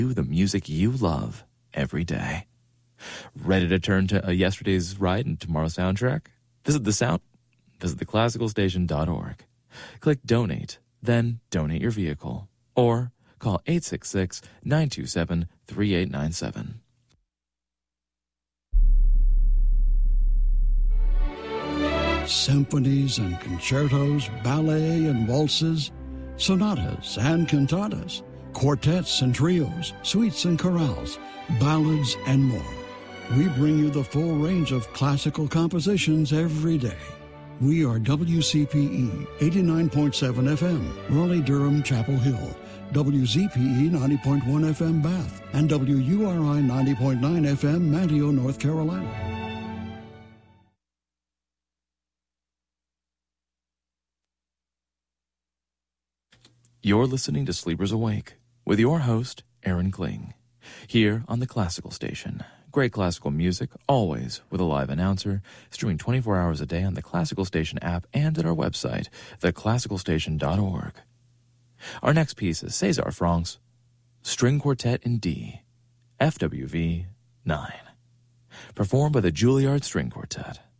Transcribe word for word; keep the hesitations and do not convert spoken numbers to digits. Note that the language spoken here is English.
the music you love every day. Ready to turn to uh, yesterday's ride and tomorrow's soundtrack? Visit the sound. Visit the classical station dot org. Click Donate, then donate your vehicle. Or call eight six six, nine two seven, three eight nine seven. Symphonies and concertos, ballet and waltzes, sonatas and cantatas, quartets and trios, suites and chorales, ballads and more. We bring you the full range of classical compositions every day. We are W C P E eighty-nine point seven F M, Raleigh-Durham, Chapel Hill, W Z P E ninety point one F M, Bath, and W U R I ninety point nine F M, Manteo, North Carolina. You're listening to Sleepers Awake with your host, Aaron Kling, here on the Classical Station. Great classical music, always with a live announcer, streaming twenty-four hours a day on the Classical Station app and at our website, the classical station dot org. Our next piece is César Franck's String Quartet in D, F W V nine, performed by the Juilliard String Quartet.